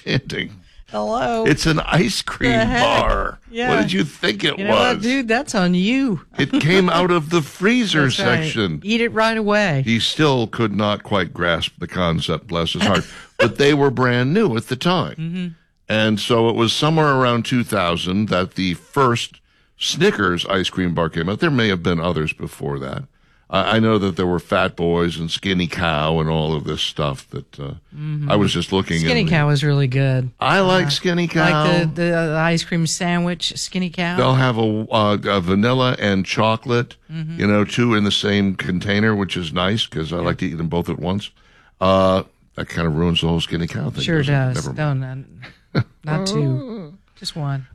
chanting. Hello. It's an ice cream bar. Yeah. What did you think it You know was? what, dude? That's on you. It came out of the freezer That's right. section. Eat it right away. He still could not quite grasp the concept, bless his heart. But they were brand new at the time. Mm-hmm. And so it was somewhere around 2000 that the first Snickers ice cream bar came out. There may have been others before that. I know that there were Fat Boys and Skinny Cow and all of this stuff that I was just looking at. Skinny Cow is really good. I like Skinny Cow. Like the ice cream sandwich, Skinny Cow. They'll have a vanilla and chocolate, two in the same container, which is nice because I like to eat them both at once. That kind of ruins the whole Skinny Cow thing. Sure does. Never mind. No, not two. Just one.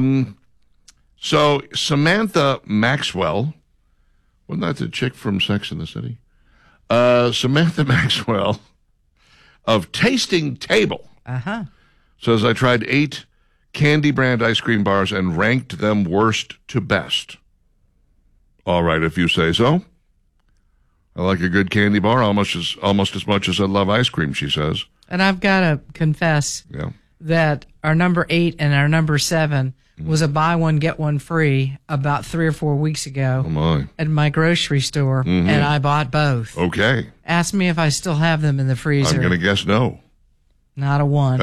So Samantha Maxwell, wasn't that the chick from Sex and the City? Samantha Maxwell of Tasting Table says, I tried 8 candy brand ice cream bars and ranked them worst to best. All right, if you say so. I like a good candy bar almost as much as I love ice cream, she says. And I've got to confess that our number 8 and our number 7 was a buy one, get one free about 3 or 4 weeks ago at my grocery store, and I bought both. Okay. Ask me if I still have them in the freezer. I'm going to guess no. Not a one.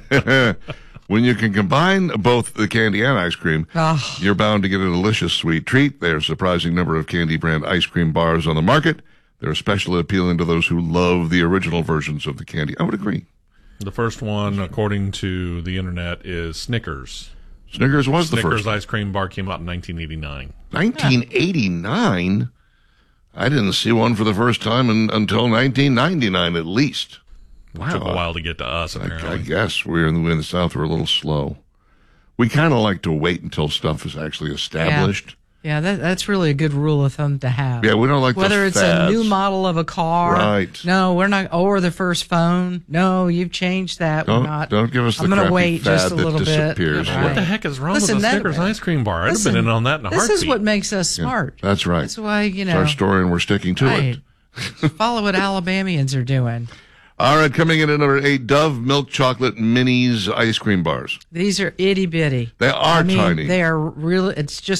When you can combine both the candy and ice cream, you're bound to get a delicious sweet treat. There's a surprising number of candy brand ice cream bars on the market. They're especially appealing to those who love the original versions of the candy. I would agree. The first one, according to the internet, is Snickers. Snickers was the first. Snickers ice cream bar came out in 1989. 1989? I didn't see one for the first time until 1999 at least. Wow. Took a while to get to us, apparently. I guess we're in the South. We're a little slow. We kind of like to wait until stuff is actually established. Yeah, that's really a good rule of thumb to have. Yeah, we don't like whether those it's fads. a new model of a car. Right. No, we're not. Or the first phone. No, you've changed that. Don't, we're not. Don't give us the I'm gonna crappy wait fad just a that little disappears. bit. Yeah. What the heck is wrong with the Snickers ice cream bar? I'd have been in on that in a heartbeat. This is what makes us smart. Yeah, that's right. That's why, It's our story, and we're sticking to it. Follow what Alabamians are doing. All right, coming in at number 8, Dove Milk Chocolate Minis ice cream bars. These are itty bitty. They are tiny. They are really.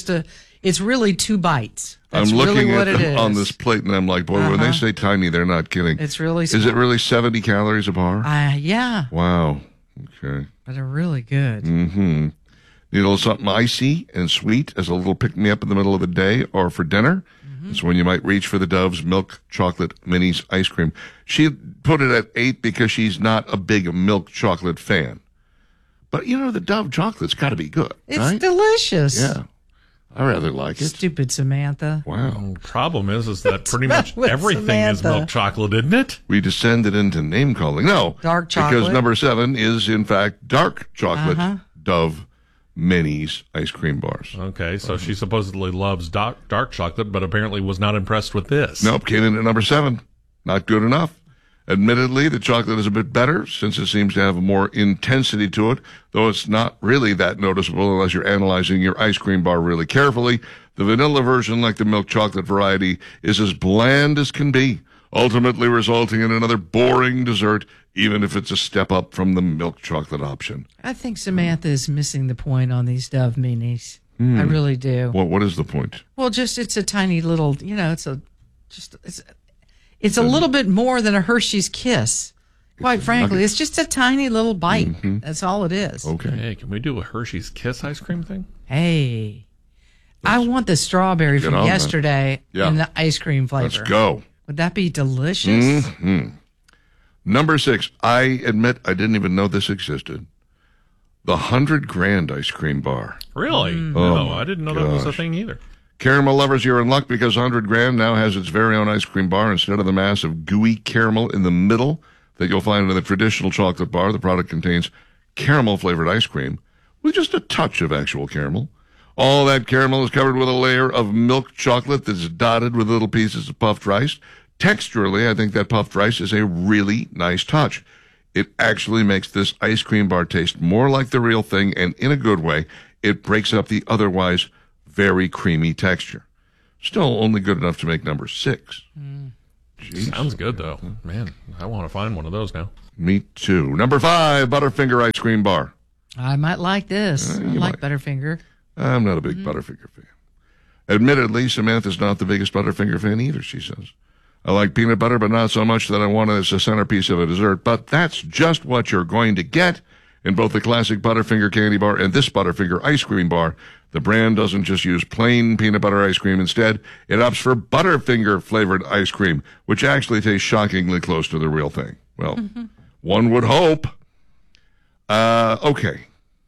It's really 2 bites. That's I'm looking really what at it them is. on this plate, and I'm like, boy, when they say tiny, they're not kidding. It's really small. Is it really 70 calories a bar? Yeah. Wow. Okay. But they're really good. Mm-hmm. Need a little something icy and sweet as a little pick-me-up in the middle of the day or for dinner? It's when you might reach for the Dove's Milk Chocolate Minis ice cream. She put it at 8 because she's not a big milk chocolate fan. But, the Dove chocolate's got to be good, It's right? delicious. Yeah. I rather like it. Stupid Samantha. Wow. The problem is that pretty much everything is Samantha? milk chocolate, isn't it? We descended into name-calling. No. Dark chocolate. Because number 7 is, in fact, dark chocolate Dove Minis ice cream bars. Okay, so she supposedly loves dark chocolate, but apparently was not impressed with this. Nope, came in at number 7. Not good enough. Admittedly, the chocolate is a bit better since it seems to have more intensity to it, though it's not really that noticeable unless you're analyzing your ice cream bar really carefully. The vanilla version, like the milk chocolate variety, is as bland as can be, ultimately resulting in another boring dessert, even if it's a step up from the milk chocolate option. I think Samantha is missing the point on these Dove Minis. I really do. What is the point? Well, just it's a tiny little, it's a little bit more than a Hershey's Kiss. Quite frankly, it's just a tiny little bite. That's all it is. Okay. Hey, can we do a Hershey's Kiss ice cream thing? Hey, I want the strawberry from on that. yesterday in the ice cream flavor. Let's go. Would that be delicious? Number 6, I admit I didn't even know this existed. The 100 Grand ice cream bar. Really? No, I didn't know that was a thing either. Caramel lovers, you're in luck because 100 Grand now has its very own ice cream bar instead of the mass of gooey caramel in the middle that you'll find in the traditional chocolate bar. The product contains caramel-flavored ice cream with just a touch of actual caramel. All that caramel is covered with a layer of milk chocolate that's dotted with little pieces of puffed rice. Texturally, I think that puffed rice is a really nice touch. It actually makes this ice cream bar taste more like the real thing, and in a good way, it breaks up the otherwise very creamy texture. Still only good enough to make number 6. Jeez. Sounds good, though. Man, I want to find one of those now. Me too. Number 5, Butterfinger ice cream bar. I might like this. I like Butterfinger. I'm not a big Butterfinger fan. Admittedly, Samantha's not the biggest Butterfinger fan either, she says. I like peanut butter, but not so much that I want it as a centerpiece of a dessert. But that's just what you're going to get in both the classic Butterfinger candy bar and this Butterfinger ice cream bar. The brand doesn't just use plain peanut butter ice cream. Instead, it opts for Butterfinger flavored ice cream, which actually tastes shockingly close to the real thing. Well, one would hope. Okay.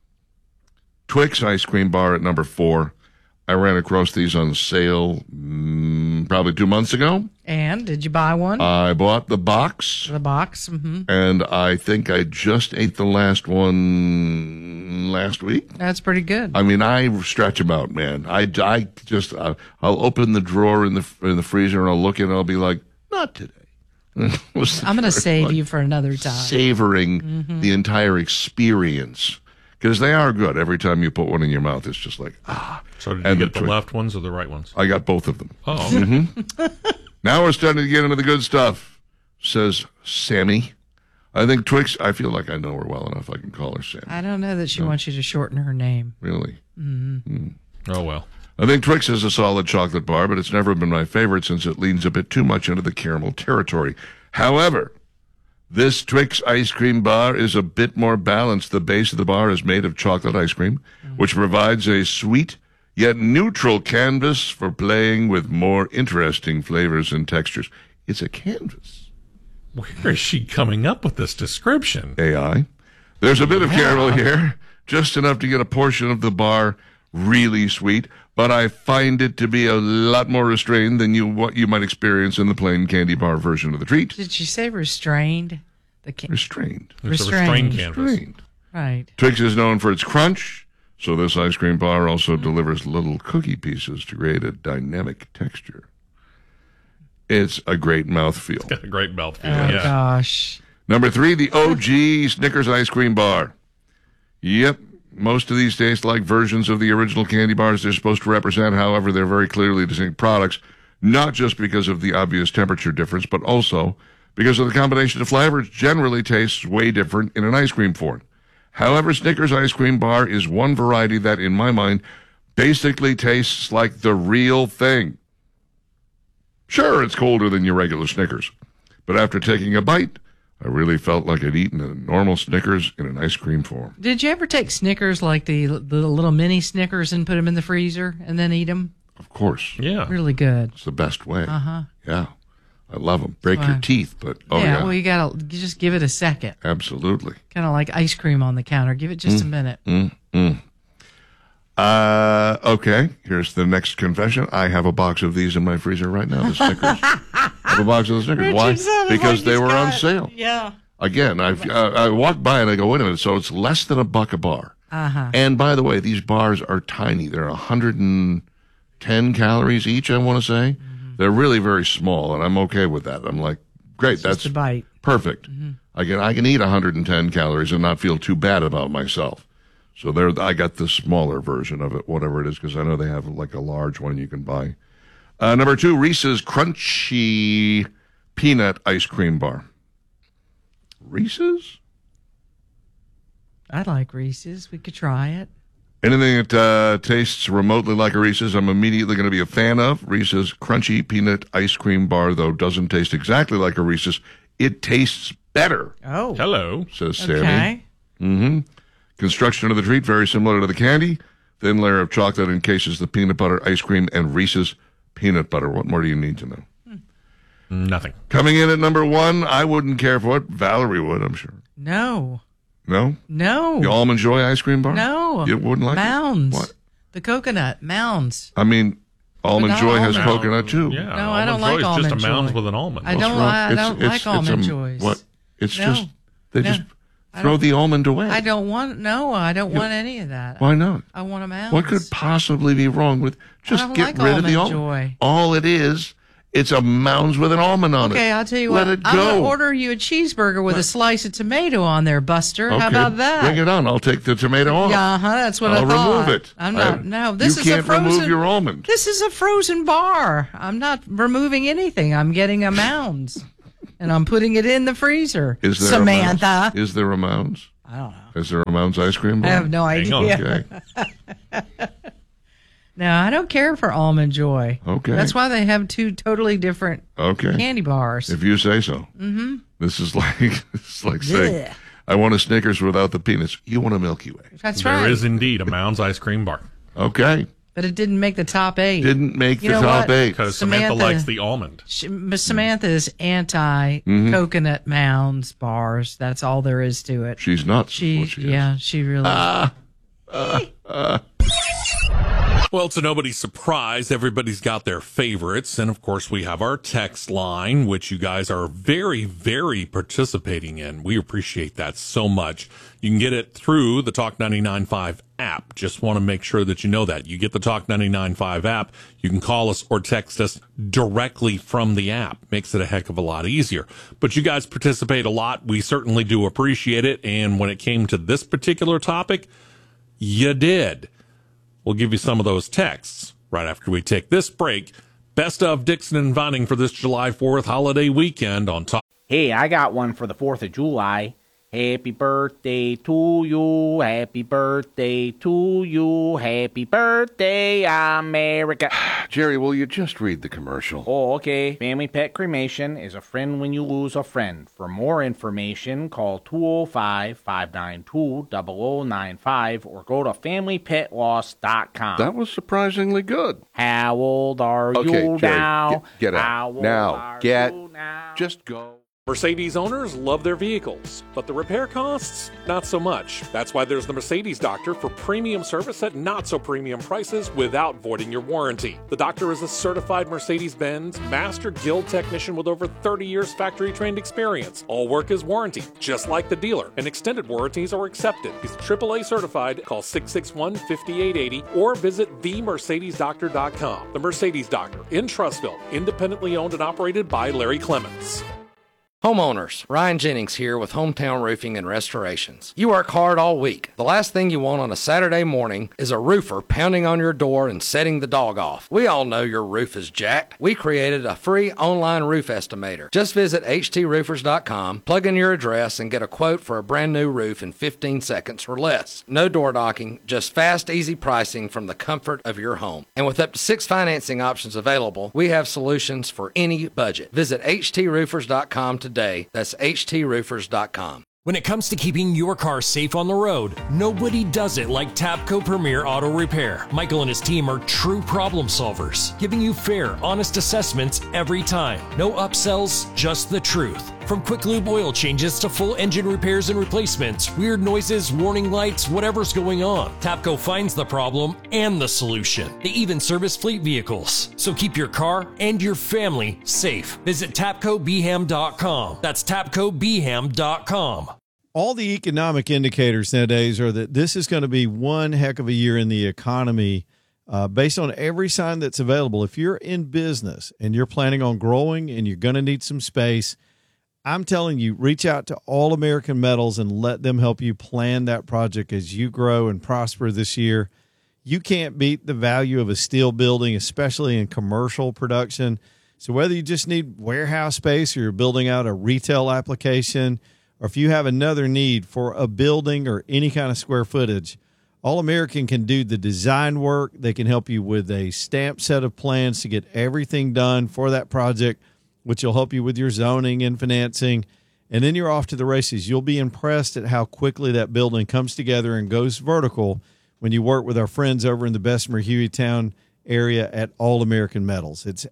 Twix ice cream bar at number 4. I ran across these on sale probably 2 months ago. And did you buy one? I bought the box. The box. Mm-hmm. And I think I just ate the last one last week. That's pretty good. I mean, I stretch them out, man. I'll open the drawer in the freezer and I'll look in and I'll be like, not today. I'm going to save you for another time. Savoring the entire experience. Because they are good. Every time you put one in your mouth, it's just like, ah. So did you get the left ones or the right ones? I got both of them. Oh, okay. Now we're starting to get into the good stuff, says Sammy. I think Twix, I feel like I know her well enough. I can call her Sammy. I don't know that she wants you to shorten her name. Really? Oh, well. I think Twix is a solid chocolate bar, but it's never been my favorite since it leans a bit too much into the caramel territory. However, this Twix ice cream bar is a bit more balanced. The base of the bar is made of chocolate ice cream, which provides a sweet yet neutral canvas for playing with more interesting flavors and textures. It's a canvas. Where is she coming up with this description? AI. There's a bit of caramel here, just enough to get a portion of the bar really sweet, but I find it to be a lot more restrained than what you might experience in the plain candy bar version of the treat. Did she say restrained? Restrained. It's a restrained canvas. Restrained. Right. Twix is known for its crunch, so this ice cream bar also delivers little cookie pieces to create a dynamic texture. It's a great mouthfeel. It's got a great mouthfeel, Oh, gosh. Number 3, the OG Snickers ice cream bar. Yep, most of these taste like versions of the original candy bars they're supposed to represent. However, they're very clearly distinct products, not just because of the obvious temperature difference, but also because of the combination of flavors generally tastes way different in an ice cream form. However, Snickers ice cream bar is one variety that, in my mind, basically tastes like the real thing. Sure, it's colder than your regular Snickers, but after taking a bite, I really felt like I'd eaten a normal Snickers in an ice cream form. Did you ever take Snickers, like the little mini Snickers, and put them in the freezer and then eat them? Of course. Yeah. Really good. It's the best way. Uh-huh. Yeah. I love them. Break your teeth, but Well, you just give it a second. Absolutely. Kind of like ice cream on the counter. Give it just a minute. Okay, here's the next confession. I have a box of these in my freezer right now, the Snickers. I have a box of the Snickers. Why? Because they were on sale. Yeah. Again, I walked by and I go, wait a minute, so it's less than $1 a bar. Uh-huh. And by the way, these bars are tiny. They're 110 calories each, I want to say. Mm-hmm. They're really very small, and I'm okay with that. I'm like, great, that's just a bite. Perfect. Mm-hmm. I can eat 110 calories and not feel too bad about myself. So I got the smaller version of it, whatever it is, because I know they have like a large one you can buy. Number 2, Reese's Crunchy Peanut Ice Cream Bar. Reese's? I like Reese's. We could try it. Anything that tastes remotely like a Reese's, I'm immediately going to be a fan of. Reese's Crunchy Peanut Ice Cream Bar, though, doesn't taste exactly like a Reese's. It tastes better. Oh. Hello. Says Sammy. Okay. Mm-hmm. Construction of the treat, very similar to the candy. Thin layer of chocolate encases the peanut butter ice cream and Reese's peanut butter. What more do you need to know? Nothing. Coming in at number 1, I wouldn't care for it. Valerie would, I'm sure. No. No? No. The Almond Joy ice cream bar? No. You wouldn't like Mounds. it? What? The coconut. Mounds. I mean, Almond Joy has Almond. coconut too. Yeah. No, I don't like Joy is Almond just a Mounds Joy. with an almond. I don't like Almond Joys. What? It's No. just, they No. just throw the almond away. I don't want any of that. Why not? I want a Mounds. What could possibly be wrong with just don't get like rid of the Almond almond? Joy. All it is It's a Mounds with an almond on it. Okay, I'll tell you Let what. it go. I'm going to order you a cheeseburger with a slice of tomato on there, Buster. Okay, how about that? Bring it on. I'll take the tomato off. Yeah, that's what I'll I thought. remove it. I'm not. No, this you is a can't frozen. remove your almond. This is a frozen bar. I'm not removing anything. I'm getting a Mounds, and I'm putting it in the freezer. Is there Samantha? A Mounds? Is there a Mounds? I don't know. Is there a Mounds ice cream bar? I have no idea. Okay. No, I don't care for Almond Joy. Okay. That's why they have two totally different candy bars. If you say so. Mm-hmm. This is like saying, I want a Snickers without the peanuts. You want a Milky Way. That's right. There is indeed a Mounds ice cream bar. Okay. But it didn't make the top 8. Didn't make the top 8. Because Samantha likes the almond. Samantha is anti-coconut Mounds bars. That's all there is to it. She's nuts. She really Well, to nobody's surprise, everybody's got their favorites. And of course, we have our text line, which you guys are very, very participating in. We appreciate that so much. You can get it through the Talk 99.5 app. Just want to make sure that you know that. You get the Talk 99.5 app. You can call us or text us directly from the app. Makes it a heck of a lot easier. But you guys participate a lot. We certainly do appreciate it. And when it came to this particular topic, you did. We'll give you some of those texts right after we take this break. Best of Dixon and Vining for this July 4th holiday weekend on top. Hey, I got one for the 4th of July. Happy birthday to you, happy birthday to you, happy birthday, America. Jerry, will you just read the commercial? Oh, okay. Family Pet Cremation is a friend when you lose a friend. For more information, call 205-592-0095 or go to FamilyPetLoss.com. That was surprisingly good. How old are you Jerry, now? get out. How old Now, are get, you now? just go. Mercedes owners love their vehicles, but the repair costs, not so much. That's why there's the Mercedes Doctor for premium service at not so premium prices without voiding your warranty. The Doctor is a certified Mercedes-Benz Master Guild technician with over 30 years factory trained experience. All work is warranty, just like the dealer, and extended warranties are accepted. He's AAA certified. Call 661-5880 or visit themercedesdoctor.com. The Mercedes Doctor in Trussville, independently owned and operated by Larry Clements. Homeowners, Ryan Jennings here with Hometown Roofing and Restorations. You work hard all week. The last thing you want on a Saturday morning is a roofer pounding on your door and setting the dog off. We all know your roof is jacked. We created a free online roof estimator. Just visit htsroofers.com, plug in your address, and get a quote for a brand new roof in 15 seconds or less. No door knocking, just fast, easy pricing from the comfort of your home. And with up to 6 financing options available, we have solutions for any budget. Visit htsroofers.com today. That's htsroofers.com. When it comes to keeping your car safe on the road, nobody does it like Tapco Premier Auto Repair. Michael and his team are true problem solvers, giving you fair, honest assessments every time. No upsells, just the truth. From quick lube oil changes to full engine repairs and replacements, weird noises, warning lights, whatever's going on, Tapco finds the problem and the solution. They even service fleet vehicles. So keep your car and your family safe. Visit TapcoBeham.com. That's TapcoBeham.com. All the economic indicators nowadays are that this is going to be one heck of a year in the economy based on every sign that's available. If you're in business and you're planning on growing and you're going to need some space, I'm telling you, reach out to All American Metals and let them help you plan that project as you grow and prosper this year. You can't beat the value of a steel building, especially in commercial production. So whether you just need warehouse space or you're building out a retail application, or if you have another need for a building or any kind of square footage, All American can do the design work. They can help you with a stamped set of plans to get everything done for that project, which will help you with your zoning and financing. And then you're off to the races. You'll be impressed at how quickly that building comes together and goes vertical when you work with our friends over in the Bessemer Hueytown area at All American Metals. It's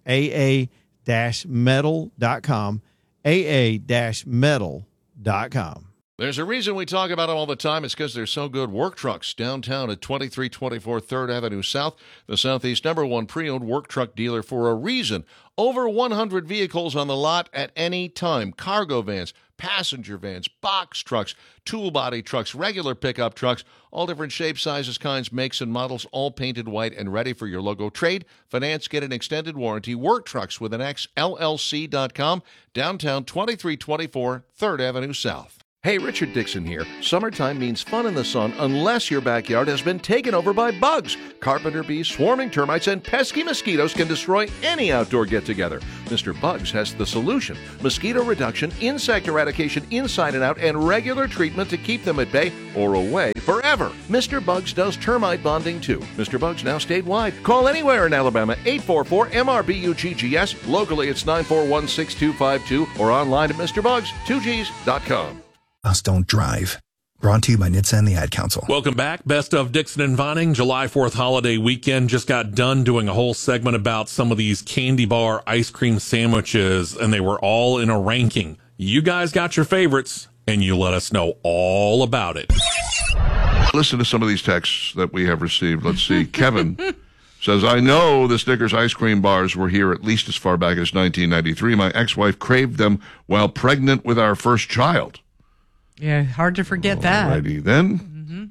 aa-metal.com, aa-metal.com. There's a reason we talk about them all the time. It's because they're so good. Work Trucks downtown at 2324 3rd Avenue South, the Southeast #1 pre-owned work truck dealer for a reason. Over 100 vehicles on the lot at any time. Cargo vans, passenger vans, box trucks, tool body trucks, regular pickup trucks, all different shapes, sizes, kinds, makes, and models, all painted white and ready for your logo. Trade, finance, get an extended warranty. Work Trucks with an X, LLC.com, downtown 2324 3rd Avenue South. Hey, Richard Dixon here. Summertime means fun in the sun unless your backyard has been taken over by bugs. Carpenter bees, swarming termites, and pesky mosquitoes can destroy any outdoor get-together. Mr. Bugs has the solution. Mosquito reduction, insect eradication inside and out, and regular treatment to keep them at bay or away forever. Mr. Bugs does termite bonding too. Mr. Bugs now statewide. Call anywhere in Alabama, 844-MRBUGGS. Locally, it's 941-6252 or online at MrBugs2Gs.com. Us don't drive. Brought to you by NHTSA and the Ad Council. Welcome back. Best of Dixon and Vining. July 4th holiday weekend. Just got done doing a whole segment about some of these candy bar ice cream sandwiches, and they were all in a ranking. You guys got your favorites, and you let us know all about it. Listen to some of these texts that we have received. Let's see. Kevin says, I know the Snickers ice cream bars were here at least as far back as 1993. My ex-wife craved them while pregnant with our first child. Yeah, hard to forget that. Alrighty then.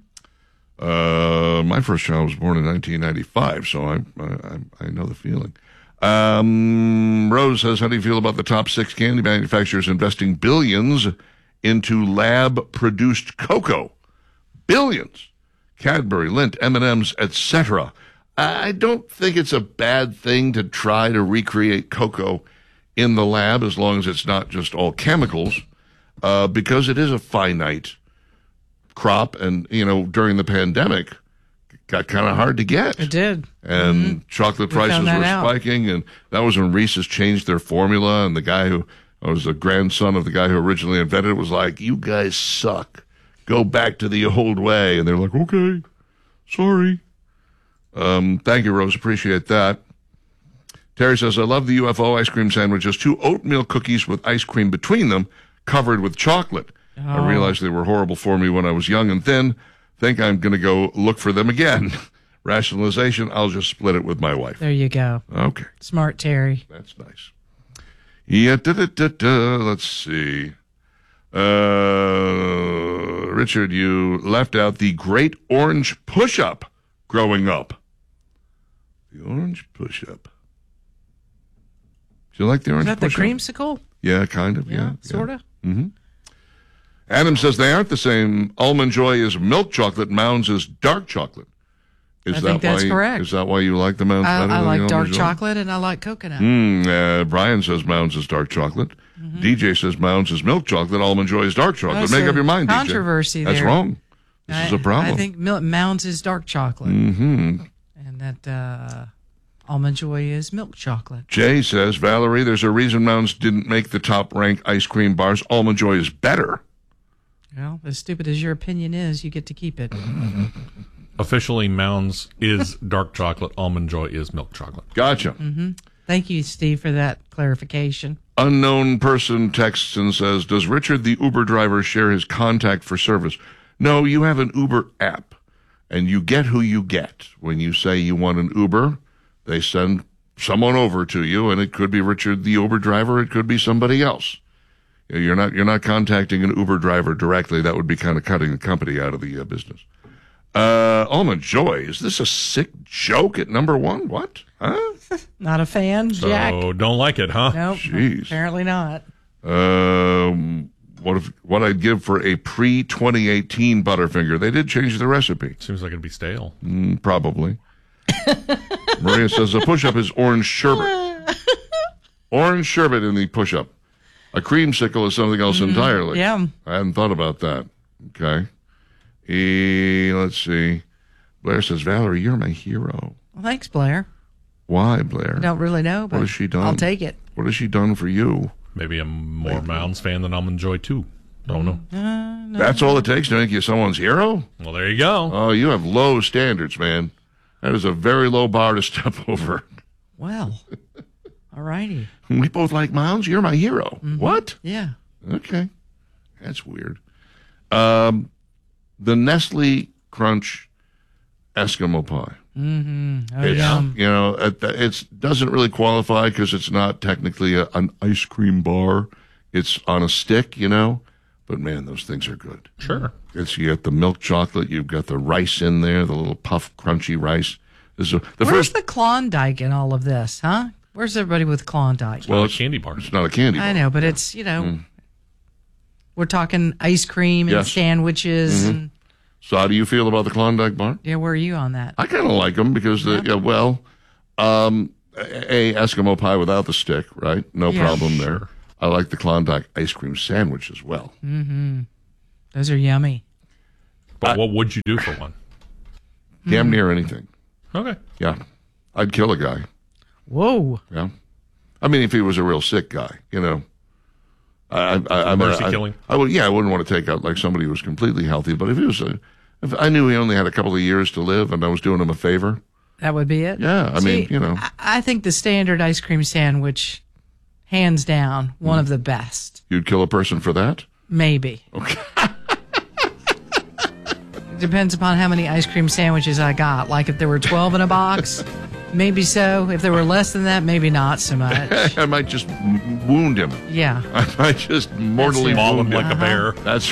My first child was born in 1995, so I know the feeling. Rose says, how do you feel about the top 6 candy manufacturers investing billions into lab-produced cocoa? Billions. Cadbury, Lindt, M&M's, etc. I don't think it's a bad thing to try to recreate cocoa in the lab as long as it's not just all chemicals. Because it is a finite crop, and, during the pandemic, it got kind of hard to get. It did. And chocolate prices were spiking, and that was when Reese's changed their formula, and the guy who was the grandson of the guy who originally invented it was like, you guys suck. Go back to the old way. And they're like, okay, sorry. Thank you, Rose. Appreciate that. Terry says, I love the UFO ice cream sandwiches. 2 oatmeal cookies with ice cream between them, covered with chocolate. Oh. I realized they were horrible for me when I was young and thin. Think I'm going to go look for them again. Rationalization, I'll just split it with my wife. There you go. Okay. Smart, Terry. That's nice. Yeah, let's see. Richard, you left out the Great Orange Push-Up growing up. The Orange Push-Up. Do you like the Orange Push-Up? Is that the creamsicle? Yeah, kind of, yeah. Sort of. Mm-hmm. Adam says they aren't the same. Almond Joy is milk chocolate. Mounds is dark chocolate. I think that's correct. Is that why you like the Mounds better than I like dark Joy? chocolate, and I like coconut. Brian says Mounds is dark chocolate. Mm-hmm. DJ says Mounds is milk chocolate. Almond Joy is dark chocolate. Make up your mind, controversy DJ. there. That's wrong. This is a problem. I think Mounds is dark chocolate. Mm-hmm. And that Almond Joy is milk chocolate. Jay says, Valerie, there's a reason Mounds didn't make the top rank ice cream bars. Almond Joy is better. Well, as stupid as your opinion is, you get to keep it. Officially, Mounds is dark chocolate. Almond Joy is milk chocolate. Gotcha. Mm-hmm. Thank you, Steve, for that clarification. Unknown person texts and says, does Richard, the Uber driver, share his contact for service? No, you have an Uber app, and you get who you get. When you say you want an Uber, they send someone over to you, and it could be Richard, the Uber driver. It could be somebody else. You're not contacting an Uber driver directly. That would be kind of cutting the company out of the business. Almond Joy, is this a sick joke at number 1? What? Huh? Not a fan, Jack? Oh, don't like it, huh? Nope. Jeez. Apparently not. What I'd give for a pre-2018 Butterfinger. They did change the recipe. Seems like it'd be stale. Probably. Maria says the push-up is orange sherbet. Orange sherbet in the push-up. A creamsicle is something else entirely. Yeah. I hadn't thought about that. Okay. Let's see. Blair says, Valerie, you're my hero. Well, thanks, Blair. Why, Blair? I don't really know, but what has she done? I'll take it. What has she done for you? Maybe I'm more Mounds fan than Almond Joy, too. Don't know. No. That's all it takes to make you someone's hero? Well, there you go. Oh, you have low standards, man. That is a very low bar to step over. Well, all righty. We both like Mounds. You're my hero. Mm-hmm. What? Yeah. Okay. That's weird. The Nestle Crunch Eskimo pie. Mm-hmm. Oh, yum. It doesn't really qualify because it's not technically an ice cream bar. It's on a stick, you know, but man, those things are good. Sure. You got the milk chocolate, you've got the rice in there, the little puff, crunchy rice. Where's the Klondike in all of this, huh? Where's everybody with Klondike? Well, it's a candy bar. It's not a candy bar. I know, but it's, we're talking ice cream and sandwiches. And, so how do you feel about the Klondike bar? Yeah, where are you on that? I kind of like them because, Eskimo pie without the stick, right? No problem there. Sure. I like the Klondike ice cream sandwich as well. Mm-hmm. Those are yummy. But what would you do for one? Damn near anything. Okay. Yeah. I'd kill a guy. Whoa. Yeah. I mean, if he was a real sick guy, you know. Mercy killing? I wouldn't want to take out like somebody who was completely healthy, but if I knew he only had a couple of years to live and I was doing him a favor. That would be it? Yeah. I mean, you know. I think the standard ice cream sandwich, hands down, one of the best. You'd kill a person for that? Maybe. Okay. Depends upon how many ice cream sandwiches I got. Like if there were 12 in a box, maybe so. If there were less than that, maybe not so much. I might just wound him. Yeah. I might just mortally maul him wound like a bear. That's.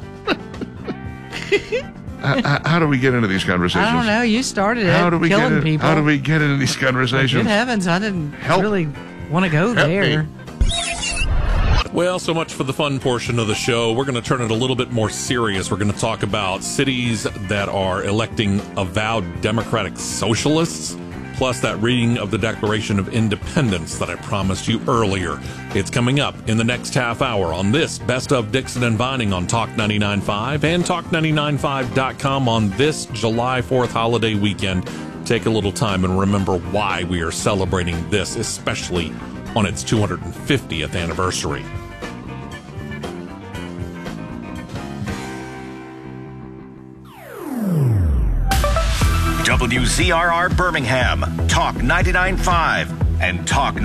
How do we get into these conversations? I don't know. You started it. Killing people. How do we get into these conversations? Good heavens, I didn't really want to go there. Me. Well, so much for the fun portion of the show. We're going to turn it a little bit more serious. We're going to talk about cities that are electing avowed Democratic socialists, plus that reading of the Declaration of Independence that I promised you earlier. It's coming up in the next half hour on this Best of Dixon and Vining on Talk 99.5 and Talk995.com on this July 4th holiday weekend. Take a little time and remember why we are celebrating this, especially on its 250th anniversary. WZRR Birmingham, Talk 99.5 and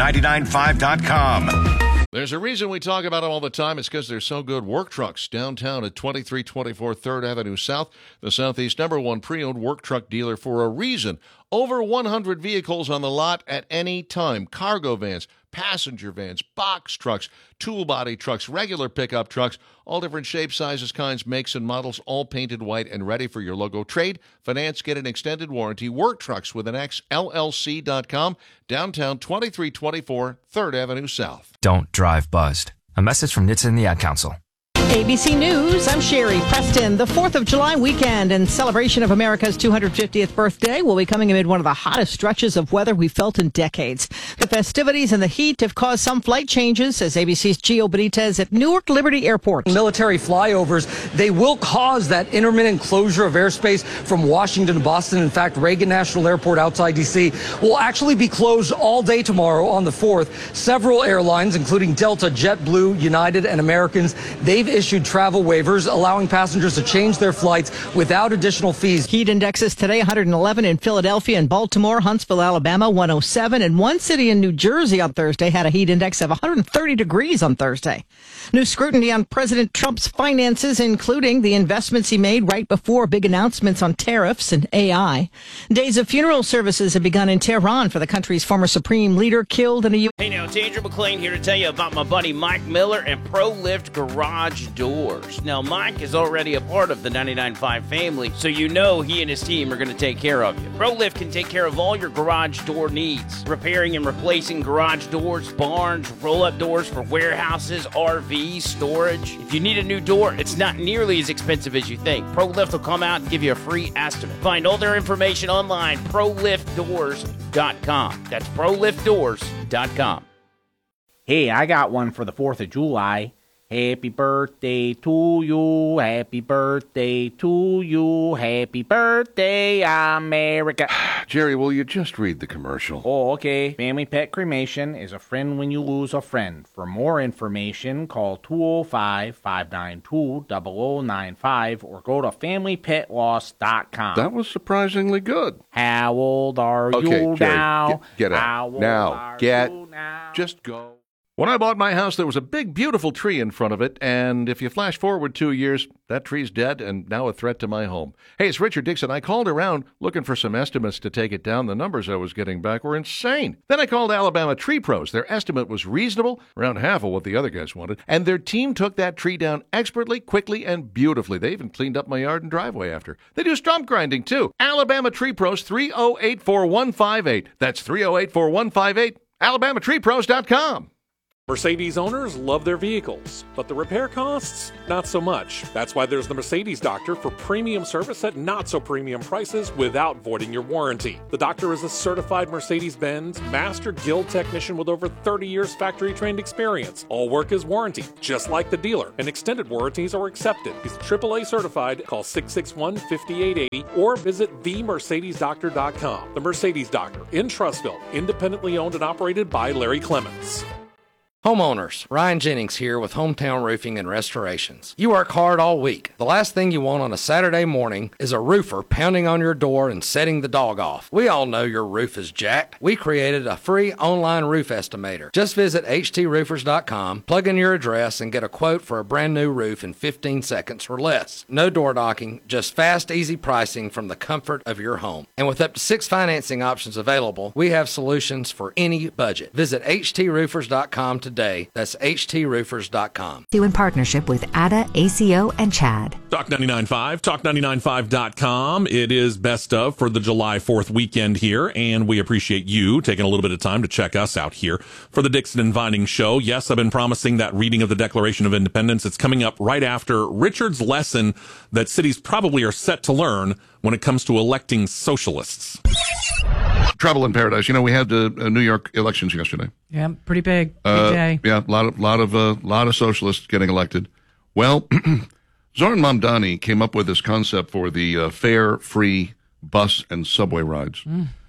Talk995.com. There's a reason we talk about them all the time. It's because they're so good. Work Trucks, downtown at 2324 3rd Avenue South, the Southeast #1 pre-owned work truck dealer for a reason. Over 100 vehicles on the lot at any time. Cargo vans, passenger vans, box trucks, tool body trucks, regular pickup trucks, all different shapes, sizes, kinds, makes, and models, all painted white and ready for your logo. Trade, finance, get an extended warranty. Work Trucks with an X, LLC.com, downtown 2324 3rd Avenue South. Don't drive buzzed. A message from NHTSA and the Ad Council. ABC News, I'm Sherry Preston. The 4th of July weekend and celebration of America's 250th birthday will be coming amid one of the hottest stretches of weather we've felt in decades. The festivities and the heat have caused some flight changes, says ABC's Gio Benitez at Newark Liberty Airport. Military flyovers, they will cause that intermittent closure of airspace from Washington to Boston. In fact, Reagan National Airport outside D.C. will actually be closed all day tomorrow on the 4th. Several airlines, including Delta, JetBlue, United, and Americans, they've issued travel waivers allowing passengers to change their flights without additional fees. Heat indexes today 111 in Philadelphia and Baltimore, Huntsville, Alabama 107, and one city in New Jersey on Thursday had a heat index of 130 degrees on Thursday. New scrutiny on President Trump's finances, including the investments he made right before big announcements on tariffs and AI. Days of funeral services have begun in Tehran for the country's former supreme leader killed in a Hey now, it's Andrew McLean here to tell you about my buddy Mike Miller and ProLift Garage Doors. Now, Mike is already a part of the 99.5 family, so you know he and his team are going to take care of you. ProLift can take care of all your garage door needs. Repairing and replacing garage doors, barns, roll-up doors for warehouses, RVs, storage. If you need a new door, it's not nearly as expensive as you think. ProLift will come out and give you a free estimate. Find all their information online, ProLiftDoors.com. That's ProLiftDoors.com. Hey, I got one for the 4th of July. Happy birthday to you, happy birthday to you, happy birthday, America. Jerry, will you just read the commercial? Oh, okay. Family Pet Cremation is a friend when you lose a friend. For more information, call 205-592-0095 or go to FamilyPetLoss.com. That was surprisingly good. How old are okay, you Jerry, now? Get out. How old now. Are Get. You now? Just go. When I bought my house, there was a big, beautiful tree in front of it, and if you flash forward 2 years, that tree's dead and now a threat to my home. Hey, it's Richard Dixon. I called around looking for some estimates to take it down. The numbers I was getting back were insane. Then I called Alabama Tree Pros. Their estimate was reasonable, around half of what the other guys wanted, and their team took that tree down expertly, quickly, and beautifully. They even cleaned up my yard and driveway after. They do stump grinding, too. Alabama Tree Pros, 308-4158. That's 308-4158. AlabamaTreePros.com. Mercedes owners love their vehicles, but the repair costs, not so much. That's why there's the Mercedes Doctor for premium service at not so premium prices without voiding your warranty. The Doctor is a certified Mercedes-Benz Master Guild technician with over 30 years factory-trained experience. All work is warranted, just like the dealer, and extended warranties are accepted. He's AAA certified. Call 661-5880 or visit themercedesdoctor.com. The Mercedes Doctor in Trussville, independently owned and operated by Larry Clements. Homeowners, Ryan Jennings here with Hometown Roofing and Restorations. You work hard all week. The last thing you want on a Saturday morning is a roofer pounding on your door and setting the dog off. We all know your roof is jacked. We created a free online roof estimator. Just visit HTRoofers.com, plug in your address, and get a quote for a brand new roof in 15 seconds or less. No door knocking, just fast, easy pricing from the comfort of your home. And with up to 6 financing options available, we have solutions for any budget. Visit HTRoofers.com today. That's HTRoofers.com. In partnership with ADA, ACO, and CHAD. Talk 99.5, talk995.com. It is best of for the July 4th weekend here, and we appreciate you taking a little bit of time to check us out here for the Dixon and Vining Show. Yes, I've been promising that reading of the Declaration of Independence. It's coming up right after Richard's lesson that cities probably are set to learn when it comes to electing socialists. Trouble in paradise. You know, we had New York elections yesterday. Yeah, pretty big day. Yeah, a lot of socialists getting elected. Well, Zoran Mamdani came up with this concept for the fare free bus and subway rides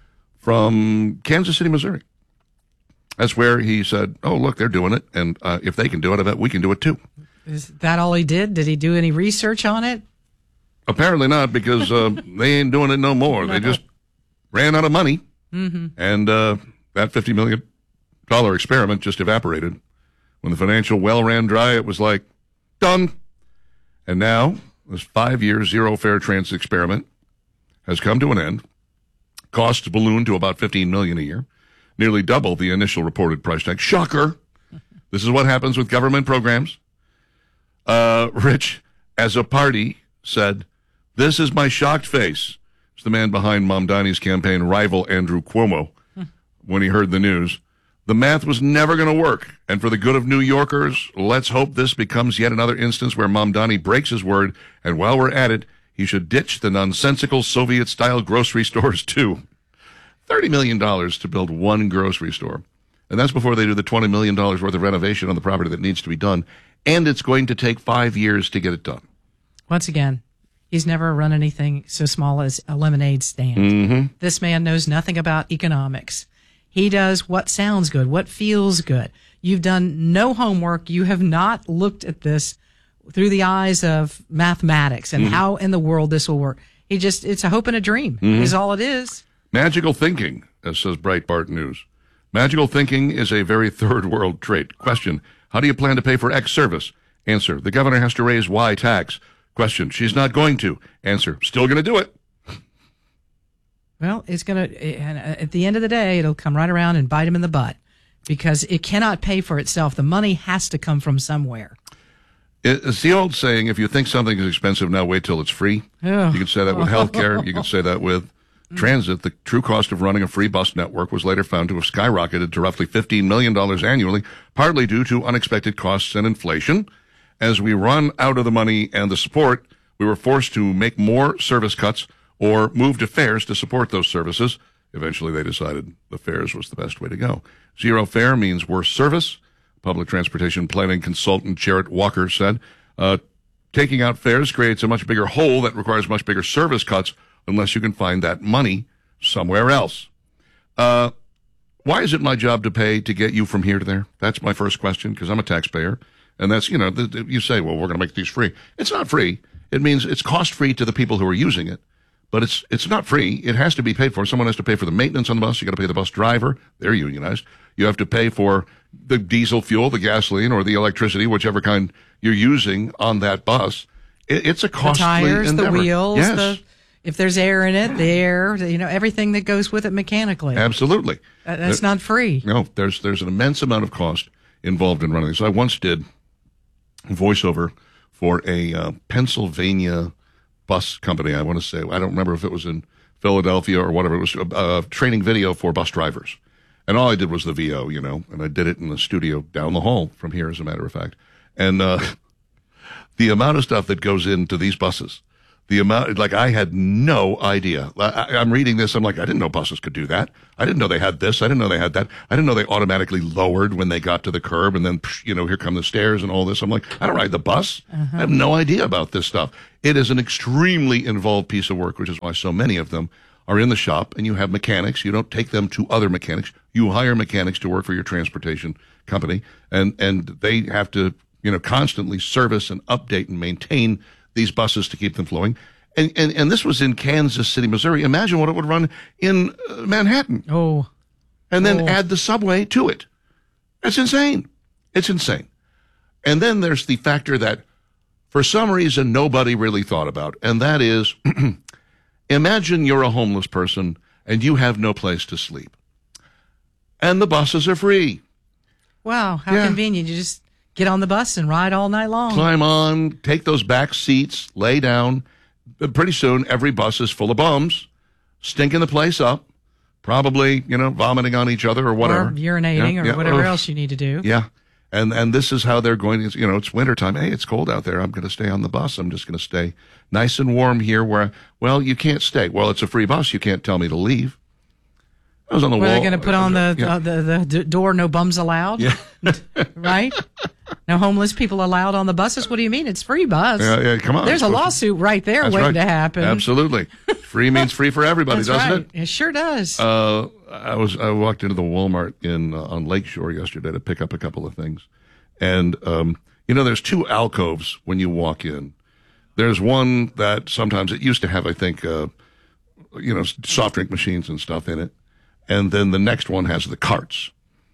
from Kansas City, Missouri. That's where he said, "Oh, look, they're doing it, and if they can do it, I bet we can do it too." Is that all he did? Did he do any research on it? Apparently not, because they ain't doing it no more. They just ran out of money. Mm-hmm. And that $50 million experiment just evaporated. When the financial well ran dry, it was like, done. And now, this 5-year zero-fare transit experiment has come to an end. Costs ballooned to about $15 million a year, nearly double the initial reported price tag. Shocker! This is what happens with government programs. Rich, as a party, said, "This is my shocked face." It's the man behind Mamdani's campaign rival, Andrew Cuomo, when he heard the news. The math was never going to work. And for the good of New Yorkers, let's hope this becomes yet another instance where Mamdani breaks his word. And while we're at it, he should ditch the nonsensical Soviet-style grocery stores, too. $30 million to build one grocery store. And that's before they do the $20 million worth of renovation on the property that needs to be done. And it's going to take 5 years to get it done. Once again, he's never run anything so small as a lemonade stand. Mm-hmm. This man knows nothing about economics. He does what sounds good, what feels good. You've done no homework. You have not looked at this through the eyes of mathematics and how in the world this will work. It's a hope and a dream is all it is. Magical thinking, as says Breitbart News. Magical thinking is a very third world trait. Question, how do you plan to pay for X service? Answer, the governor has to raise Y tax. Question, she's not going to. Answer, still going to do it. Well, it's going to, at the end of the day, it'll come right around and bite him in the butt because it cannot pay for itself. The money has to come from somewhere. It's the old saying, if you think something is expensive, now wait till it's free. Oh. You can say that with healthcare. You can say that with transit. The true cost of running a free bus network was later found to have skyrocketed to roughly $15 million annually, partly due to unexpected costs and inflation. As we run out of the money and the support, we were forced to make more service cuts or move to fares to support those services. Eventually, they decided the fares was the best way to go. Zero fare means worse service. Public transportation planning consultant Jarrett Walker said, taking out fares creates a much bigger hole that requires much bigger service cuts unless you can find that money somewhere else. Why is it my job to pay to get you from here to there? That's my first question, because I'm a taxpayer. And that's, you say, well, we're going to make these free. It's not free. It means it's cost-free to the people who are using it, but it's not free. It has to be paid for. Someone has to pay for the maintenance on the bus. You got to pay the bus driver. They're unionized. You have to pay for the diesel fuel, the gasoline, or the electricity, whichever kind you're using on that bus. It's a costly the tires, endeavor. The wheels, yes. If there's air in it, the air, everything that goes with it mechanically. Absolutely. That's not free. No, there's an immense amount of cost involved in running this. I once did voiceover for a Pennsylvania bus company. I want to say, I don't remember if it was in Philadelphia or whatever. It was a training video for bus drivers. And all I did was the VO, and I did it in the studio down the hall from here, as a matter of fact. And the amount of stuff that goes into these buses, I had no idea. I'm reading this. I'm like, I didn't know buses could do that. I didn't know they had this. I didn't know they had that. I didn't know they automatically lowered when they got to the curb, and then, here come the stairs and all this. I'm like, I don't ride the bus. I have no idea about this stuff. It is an extremely involved piece of work, which is why so many of them are in the shop, and you have mechanics. You don't take them to other mechanics. You hire mechanics to work for your transportation company, and they have to, constantly service and update and maintain these buses to keep them flowing. And this was in Kansas City, Missouri. Imagine what it would run in Manhattan. Oh. And then add the subway to it. That's insane. It's insane. And then there's the factor that for some reason nobody really thought about, and that is imagine you're a homeless person and you have no place to sleep. And the buses are free. Wow, how convenient. You just get on the bus and ride all night long. Climb on, take those back seats, lay down. Pretty soon, every bus is full of bums, stinking the place up, probably, vomiting on each other or whatever. Or urinating or whatever else you need to do. Yeah. And this is how they're going to, it's wintertime. Hey, it's cold out there. I'm going to stay on the bus. I'm just going to stay nice and warm here well, you can't stay. Well, it's a free bus. You can't tell me to leave. I was on the wall. They're going to put on the door, no bums allowed? Yeah. Right? No homeless people allowed on the buses? What do you mean? It's free bus. Yeah, come on. There's a lawsuit right there waiting to happen. Absolutely. Free means free for everybody, doesn't it? It sure does. I walked into the Walmart on Lakeshore yesterday to pick up a couple of things. And, there's two alcoves when you walk in. There's one that sometimes it used to have, I think, soft drink machines and stuff in it. And then the next one has the carts.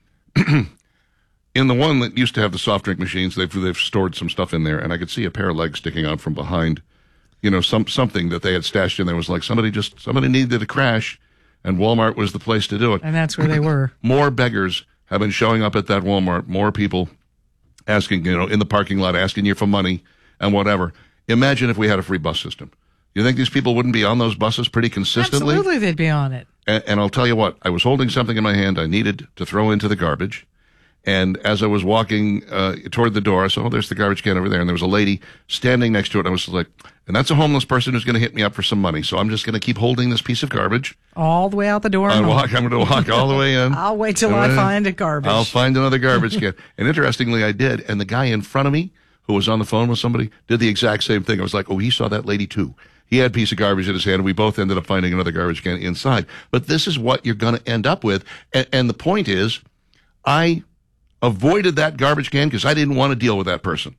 In the one that used to have the soft drink machines, they've stored some stuff in there, and I could see a pair of legs sticking out from behind. Something that they had stashed in there was like somebody needed a crash, and Walmart was the place to do it. And that's where they were. More beggars have been showing up at that Walmart. More people asking, in the parking lot, asking you for money and whatever. Imagine if we had a free bus system. You think these people wouldn't be on those buses pretty consistently? Absolutely, they'd be on it. And I'll tell you what, I was holding something in my hand I needed to throw into the garbage. And as I was walking toward the door, I saw, there's the garbage can over there. And there was a lady standing next to it. And I was like, and that's a homeless person who's going to hit me up for some money. So I'm just going to keep holding this piece of garbage. All the way out the door. I'm going to walk all the way in. I'll wait till I find a garbage. I'll find another garbage can. And interestingly, I did. And the guy in front of me who was on the phone with somebody did the exact same thing. I was like, he saw that lady too. He had a piece of garbage in his hand, and we both ended up finding another garbage can inside. But this is what you're going to end up with. And the point is, I avoided that garbage can because I didn't want to deal with that person.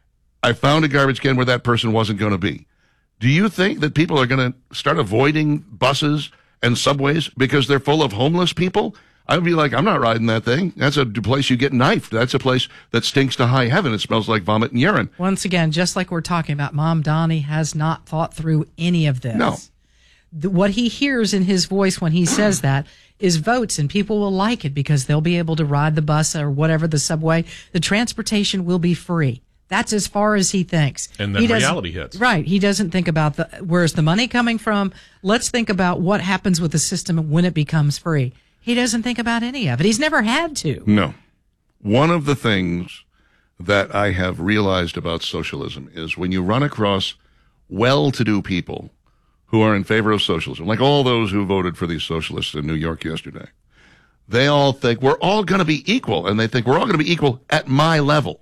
I found a garbage can where that person wasn't going to be. Do you think that people are going to start avoiding buses and subways because they're full of homeless people? I would be like, I'm not riding that thing. That's a place you get knifed. That's a place that stinks to high heaven. It smells like vomit and urine. Once again, just like we're talking about, Mom Donnie has not thought through any of this. No. What he hears in his voice when he says that is votes, and people will like it because they'll be able to ride the bus or whatever, the subway. The transportation will be free. That's as far as he thinks. And then reality hits. Right. He doesn't think about where's the money coming from. Let's think about what happens with the system when it becomes free. He doesn't think about any of it. He's never had to. No. One of the things that I have realized about socialism is when you run across well-to-do people who are in favor of socialism, like all those who voted for these socialists in New York yesterday, they all think we're all going to be equal, and they think we're all going to be equal at my level.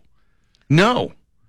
No,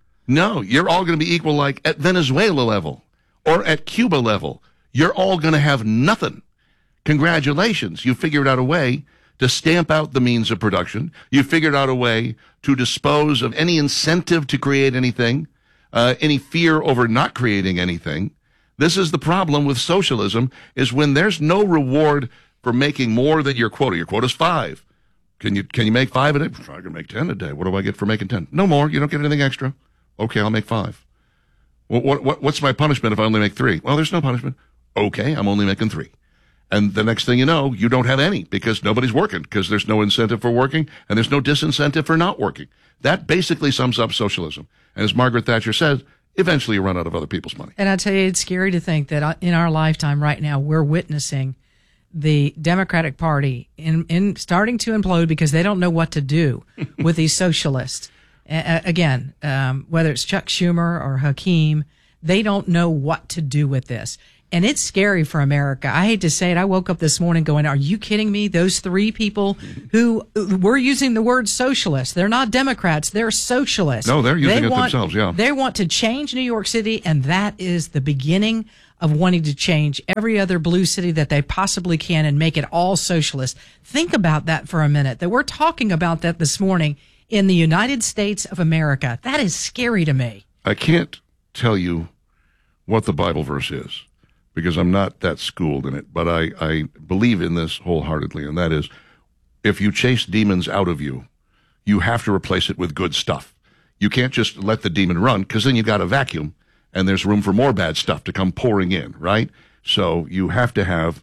you're all going to be equal like at Venezuela level or at Cuba level. You're all going to have nothing. Congratulations, you figured out a way to stamp out the means of production. You figured out a way to dispose of any incentive to create anything, any fear over not creating anything. This is the problem with socialism, is when there's no reward for making more than your quota. Your quota's 5. Can you make 5 a day? I can make 10 a day. What do I get for making 10? No more. You don't get anything extra. Okay, I'll make 5. What's my punishment if I only make 3? Well, there's no punishment. Okay, I'm only making 3. And the next thing you know, you don't have any because nobody's working, because there's no incentive for working and there's no disincentive for not working. That basically sums up socialism. And as Margaret Thatcher said, eventually you run out of other people's money. And I tell you, it's scary to think that in our lifetime right now, we're witnessing the Democratic Party in starting to implode because they don't know what to do with these socialists. Again, whether it's Chuck Schumer or Hakeem, they don't know what to do with this. And it's scary for America. I hate to say it. I woke up this morning going, are you kidding me? Those 3 people who were using the word socialist, they're not Democrats, they're socialists. No, they're using it themselves, yeah. They want to change New York City, and that is the beginning of wanting to change every other blue city that they possibly can and make it all socialist. Think about that for a minute, that we're talking about that this morning in the United States of America. That is scary to me. I can't tell you what the Bible verse is, because I'm not that schooled in it, but I believe in this wholeheartedly, and that is, if you chase demons out of you, you have to replace it with good stuff. You can't just let the demon run, because then you got a vacuum, and there's room for more bad stuff to come pouring in, right? So you have to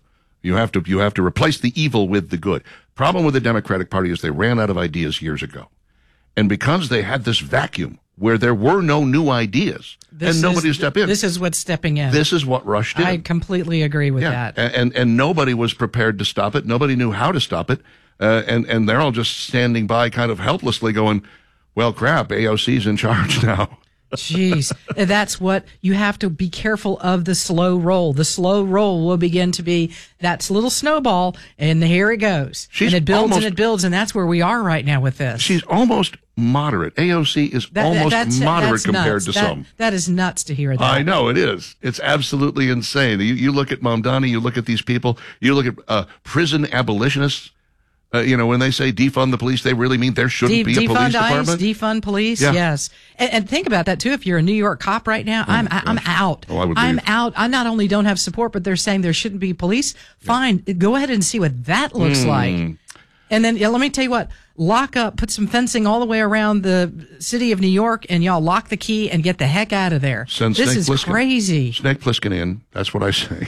replace the evil with the good. Problem with the Democratic Party is they ran out of ideas years ago. And because they had this vacuum where there were no new ideas and nobody to step in. This is what's stepping in. This is what rushed in. I completely agree with that. And nobody was prepared to stop it. Nobody knew how to stop it. And they're all just standing by kind of helplessly going, well, crap, AOC's in charge now. Jeez, that's what you have to be careful of, the slow roll. The slow roll will begin to be that little snowball, and here it goes. And it builds and it builds, and that's where we are right now with this. She's almost moderate. AOC is almost moderate compared to some. That is nuts to hear that. I know, it is. It's absolutely insane. You look at Mamdani, you look at these people, you look at prison abolitionists. When they say defund the police, they really mean there shouldn't be a police department. Defund police, yes. And think about that, too. If you're a New York cop right now, I'm out. Oh, I would I'm out. I not only don't have support, but they're saying there shouldn't be police. Fine. Go ahead and see what that looks like. And then let me tell you what. Lock up, put some fencing all the way around the city of New York, and y'all lock the key and get the heck out of there. Send this Snake is Plissken. Crazy. Snake Plissken in. That's what I say.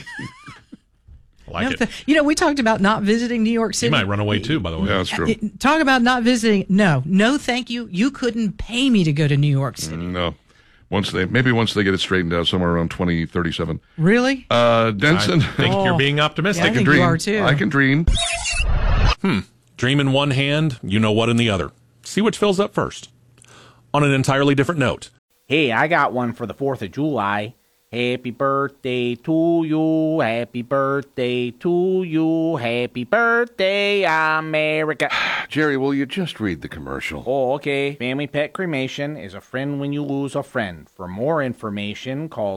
We talked about not visiting New York City. He might run away too, by the way. Yeah, that's true. Talk about not visiting. No, thank you. You couldn't pay me to go to New York City. No. Once they get it straightened out somewhere around 2037. Really? Denson. I think you're being optimistic. Yeah, I think you are too. I can dream. Dream in one hand, you know what in the other. See which fills up first. On an entirely different note. Hey, I got one for the 4th of July. Happy birthday to you, happy birthday to you, happy birthday, America. Jerry, will you just read the commercial? Oh, okay. Family Pet Cremation is a friend when you lose a friend. For more information, call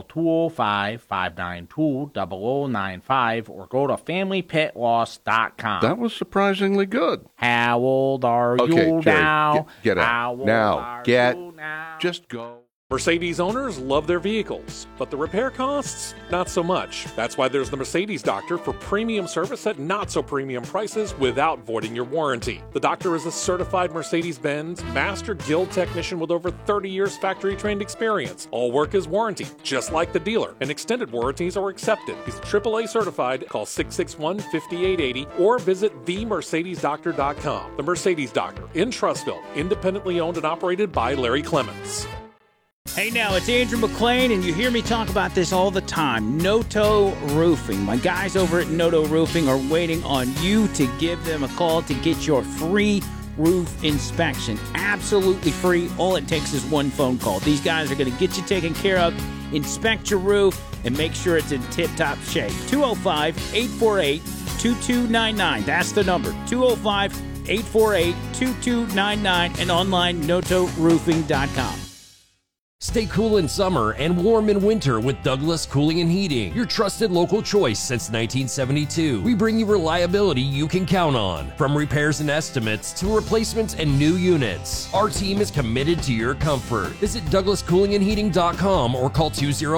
205-592-0095 or go to FamilyPetLoss.com. That was surprisingly good. How old are you Jerry, now? Get out. How old now. are Get. you now? Just go. Mercedes owners love their vehicles, but the repair costs, not so much. That's why there's the Mercedes Doctor for premium service at not so premium prices without voiding your warranty. The Doctor is a certified Mercedes-Benz Master Guild technician with over 30 years factory-trained experience. All work is warranty, just like the dealer, and extended warranties are accepted. He's AAA certified. Call 661-5880 or visit themercedesdoctor.com. The Mercedes Doctor in Trussville, independently owned and operated by Larry Clements. Hey now, it's Andrew McLean, and you hear me talk about this all the time. Noto Roofing. My guys over at Noto Roofing are waiting on you to give them a call to get your free roof inspection. Absolutely free. All it takes is one phone call. These guys are going to get you taken care of, inspect your roof, and make sure it's in tip-top shape. 205-848-2299. That's the number. 205-848-2299 and online, notoroofing.com. Stay cool in summer and warm in winter with Douglas Cooling and Heating, your trusted local choice since 1972. We bring you reliability you can count on, from repairs and estimates to replacements and new units. Our team is committed to your comfort. Visit DouglasCoolingandHeating.com or call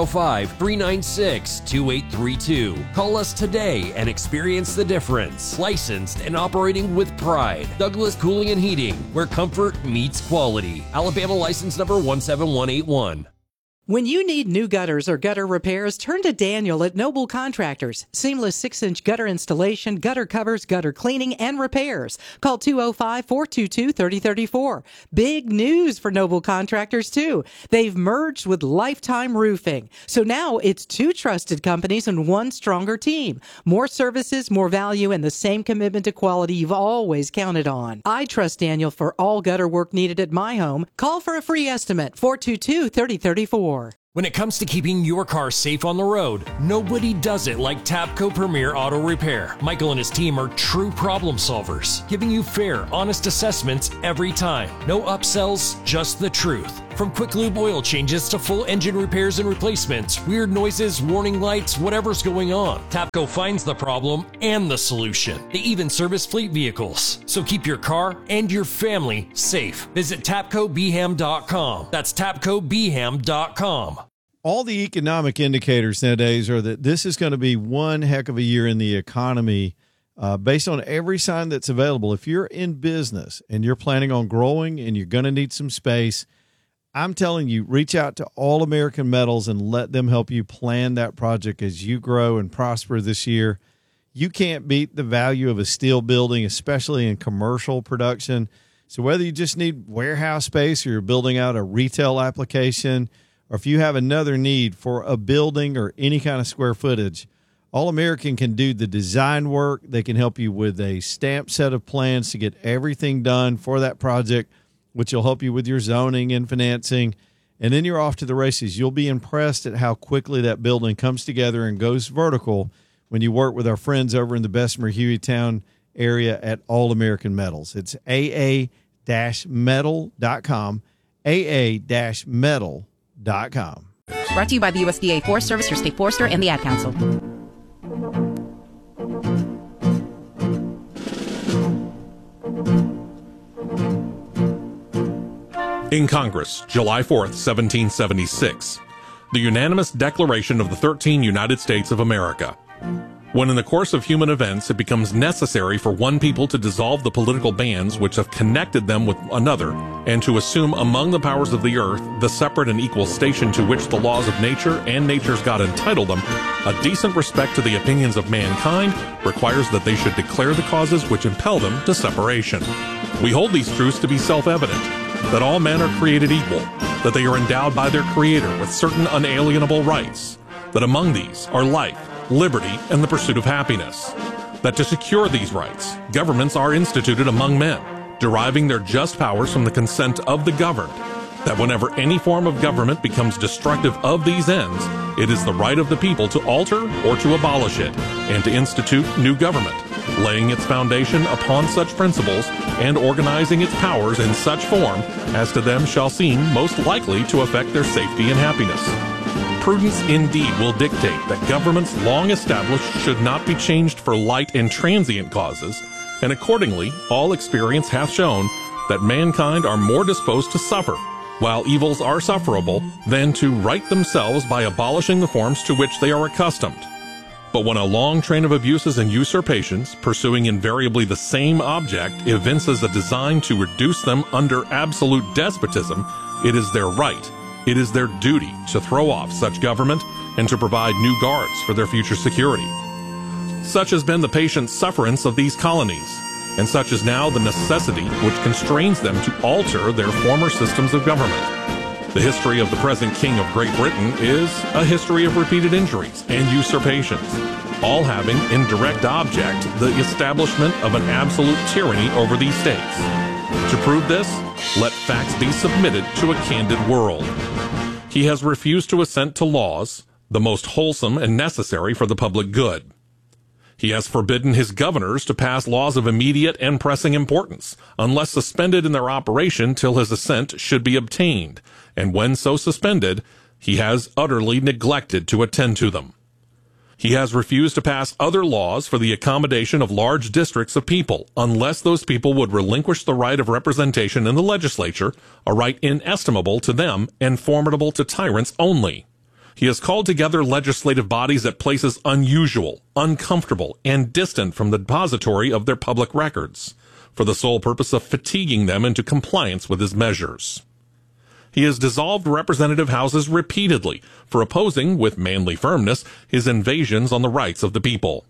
205-396-2832. Call us today and experience the difference. Licensed and operating with pride. Douglas Cooling and Heating, where comfort meets quality. Alabama license number 17181. When you need new gutters or gutter repairs, turn to Daniel at Noble Contractors. Seamless 6-inch gutter installation, gutter covers, gutter cleaning, and repairs. Call 205-422-3034. Big news for Noble Contractors, too. They've merged with Lifetime Roofing. So now it's 2 trusted companies and 1 stronger team. More services, more value, and the same commitment to quality you've always counted on. I trust Daniel for all gutter work needed at my home. Call for a free estimate, 422-3034. When it comes to keeping your car safe on the road, nobody does it like Tapco Premier Auto Repair. Michael and his team are true problem solvers, giving you fair, honest assessments every time. No upsells, just the truth. From quick lube oil changes to full engine repairs and replacements, weird noises, warning lights, whatever's going on, Tapco finds the problem and the solution. They even service fleet vehicles. So keep your car and your family safe. Visit TapcoBham.com. That's TapcoBham.com. All the economic indicators nowadays are that this is going to be one heck of a year in the economy based on every sign that's available. If you're in business and you're planning on growing and you're going to need some space, I'm telling you, reach out to All American Metals and let them help you plan that project as you grow and prosper this year. You can't beat the value of a steel building, especially in commercial production. So whether you just need warehouse space or you're building out a retail application, or if you have another need for a building or any kind of square footage, All American can do the design work. They can help you with a stamped set of plans to get everything done for that project, which will help you with your zoning and financing. And then you're off to the races. You'll be impressed at how quickly that building comes together and goes vertical when you work with our friends over in the Bessemer Hueytown area at All American Metals. It's aa-metal.com, aa-metal.com. Brought to you by the USDA Forest Service, your state forester, and the Ad Council. In Congress, July 4th, 1776, the unanimous Declaration of the 13 United States of America. When in the course of human events it becomes necessary for one people to dissolve the political bands which have connected them with another, and to assume among the powers of the earth the separate and equal station to which the laws of nature and nature's God entitle them, a decent respect to the opinions of mankind requires that they should declare the causes which impel them to separation. We hold these truths to be self-evident, that all men are created equal, that they are endowed by their Creator with certain unalienable rights, that among these are life, liberty, and the pursuit of happiness, that to secure these rights, governments are instituted among men, deriving their just powers from the consent of the governed, that whenever any form of government becomes destructive of these ends, it is the right of the people to alter or to abolish it, and to institute new government, laying its foundation upon such principles and organizing its powers in such form as to them shall seem most likely to affect their safety and happiness. Prudence indeed will dictate that governments long established should not be changed for light and transient causes, and accordingly all experience hath shown that mankind are more disposed to suffer, while evils are sufferable, than to right themselves by abolishing the forms to which they are accustomed. But when a long train of abuses and usurpations, pursuing invariably the same object, evinces a design to reduce them under absolute despotism, it is their right, it is their duty to throw off such government and to provide new guards for their future security. Such has been the patient sufferance of these colonies, and such is now the necessity which constrains them to alter their former systems of government. The history of the present King of Great Britain is a history of repeated injuries and usurpations, all having in direct object the establishment of an absolute tyranny over these states. To prove this, let facts be submitted to a candid world. He has refused to assent to laws, the most wholesome and necessary for the public good. He has forbidden his governors to pass laws of immediate and pressing importance, unless suspended in their operation till his assent should be obtained, and when so suspended, he has utterly neglected to attend to them. He has refused to pass other laws for the accommodation of large districts of people, unless those people would relinquish the right of representation in the legislature, a right inestimable to them and formidable to tyrants only. He has called together legislative bodies at places unusual, uncomfortable, and distant from the depository of their public records, for the sole purpose of fatiguing them into compliance with his measures. He has dissolved representative houses repeatedly for opposing, with manly firmness, his invasions on the rights of the people.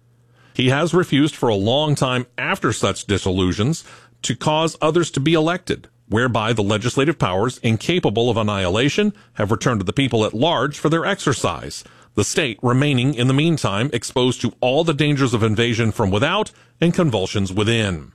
He has refused for a long time after such dissolutions to cause others to be elected, whereby the legislative powers, incapable of annihilation, have returned to the people at large for their exercise, the state remaining in the meantime exposed to all the dangers of invasion from without and convulsions within.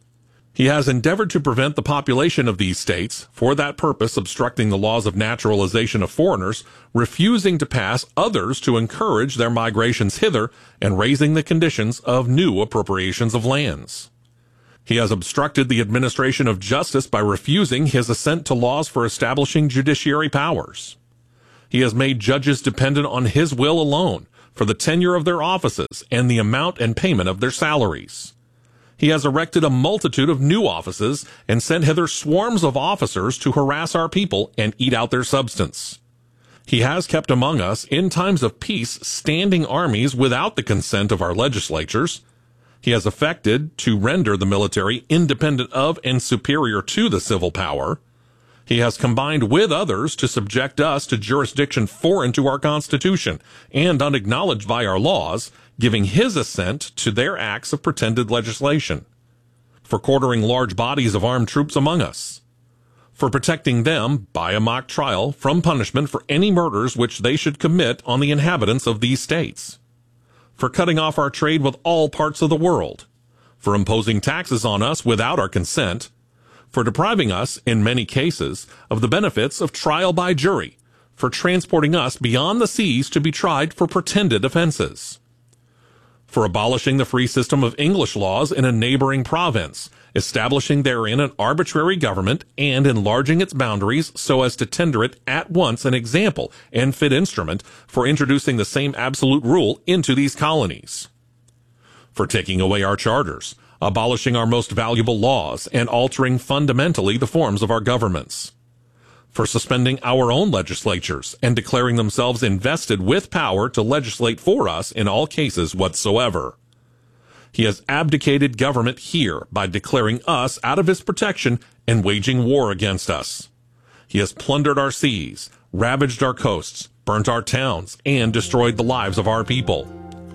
He has endeavored to prevent the population of these states, for that purpose obstructing the laws of naturalization of foreigners, refusing to pass others to encourage their migrations hither, and raising the conditions of new appropriations of lands. He has obstructed the administration of justice by refusing his assent to laws for establishing judiciary powers. He has made judges dependent on his will alone for the tenure of their offices and the amount and payment of their salaries. He has erected a multitude of new offices and sent hither swarms of officers to harass our people and eat out their substance. He has kept among us, in times of peace, standing armies without the consent of our legislatures. He has effected to render the military independent of and superior to the civil power. He has combined with others to subject us to jurisdiction foreign to our Constitution and unacknowledged by our laws, giving his assent to their acts of pretended legislation, for quartering large bodies of armed troops among us, for protecting them, by a mock trial, from punishment for any murders which they should commit on the inhabitants of these states, for cutting off our trade with all parts of the world, for imposing taxes on us without our consent, for depriving us, in many cases, of the benefits of trial by jury, for transporting us beyond the seas to be tried for pretended offenses, for abolishing the free system of English laws in a neighboring province, establishing therein an arbitrary government, and enlarging its boundaries so as to tender it at once an example and fit instrument for introducing the same absolute rule into these colonies, for taking away our charters, abolishing our most valuable laws, and altering fundamentally the forms of our governments, for suspending our own legislatures and declaring themselves invested with power to legislate for us in all cases whatsoever. He has abdicated government here by declaring us out of his protection and waging war against us. He has plundered our seas, ravaged our coasts, burnt our towns, and destroyed the lives of our people.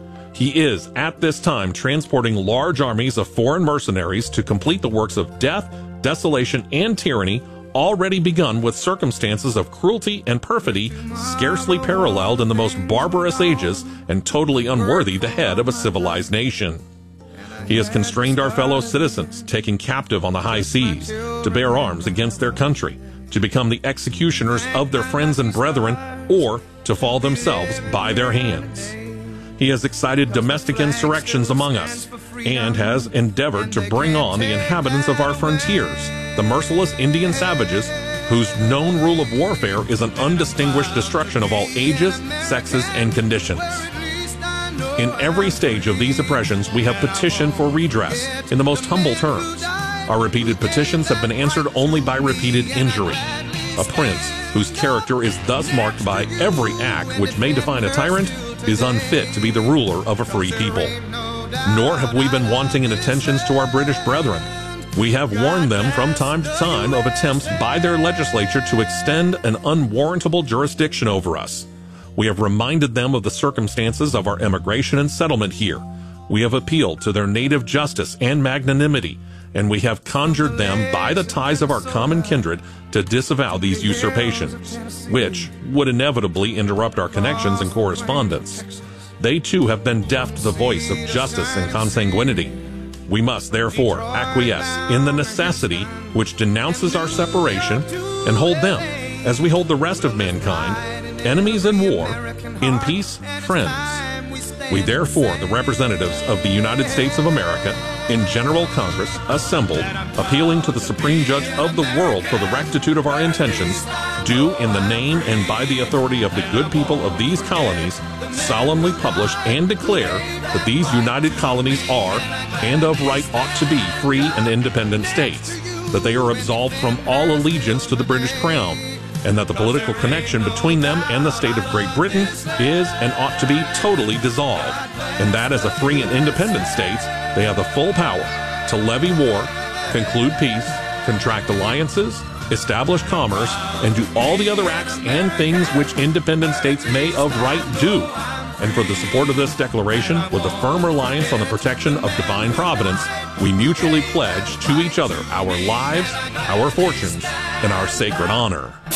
He is, at this time, transporting large armies of foreign mercenaries to complete the works of death, desolation, and tyranny already begun with circumstances of cruelty and perfidy scarcely paralleled in the most barbarous ages and totally unworthy the head of a civilized nation. He has constrained our fellow citizens, taken captive on the high seas, to bear arms against their country, to become the executioners of their friends and brethren, or to fall themselves by their hands. He has excited domestic insurrections among us, and has endeavored to bring on the inhabitants of our frontiers, the merciless Indian savages, whose known rule of warfare is an undistinguished destruction of all ages, sexes, and conditions. In every stage of these oppressions, we have petitioned for redress in the most humble terms. Our repeated petitions have been answered only by repeated injury. A prince whose character is thus marked by every act which may define a tyrant is unfit to be the ruler of a free people. Nor have we been wanting in attentions to our British brethren. We have warned them from time to time of attempts by their legislature to extend an unwarrantable jurisdiction over us. We have reminded them of the circumstances of our emigration and settlement here. We have appealed to their native justice and magnanimity, and we have conjured them by the ties of our common kindred to disavow these usurpations, which would inevitably interrupt our connections and correspondence. They too have been deaf to the voice of justice and consanguinity. We must therefore acquiesce in the necessity which denounces our separation, and hold them, as we hold the rest of mankind, enemies in war, in peace, friends. We therefore, the representatives of the United States of America, in General Congress, assembled, appealing to the Supreme Judge of the world for the rectitude of our intentions, do, in the name and by the authority of the good people of these colonies, solemnly publish and declare that these united colonies are, and of right ought to be, free and independent states, that they are absolved from all allegiance to the British Crown, and that the political connection between them and the state of Great Britain is and ought to be totally dissolved, and that as a free and independent states, they have the full power to levy war, conclude peace, contract alliances, establish commerce, and do all the other acts and things which independent states may of right do. And for the support of this declaration, with a firm reliance on the protection of divine providence, we mutually pledge to each other our lives, our fortunes, and our sacred honor.